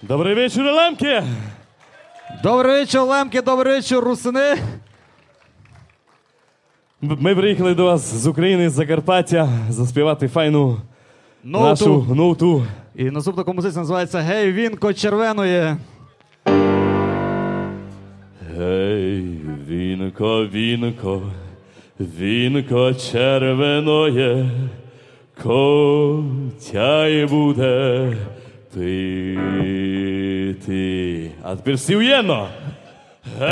Добрий вечір, Лемки! Добрий вечір, Лемки, добрий вечір, русини. Ми приїхали до вас з України, з Закарпаття, заспівати файну нашу ноуту. І наступна композиція називається «Гей, вінко червеної». Гей, вінко, вінко, вінко червеноє, котяй буде пити. А тепер сів'єно!